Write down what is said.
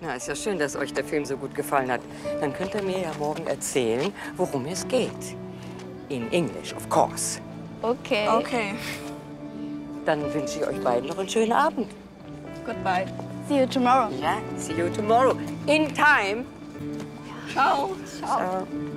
Na, ist ja schön, dass euch der Film so gut gefallen hat. Dann könnt ihr mir ja morgen erzählen, worum es geht. In English, of course. Okay. Okay. Dann wünsche ich euch beiden noch einen schönen Abend. Goodbye. See you tomorrow. Ja, see you tomorrow. In time. Ciao. Ciao. Ciao.